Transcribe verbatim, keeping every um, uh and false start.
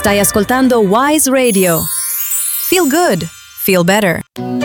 Stai ascoltando Wise Radio. Feel good, feel better.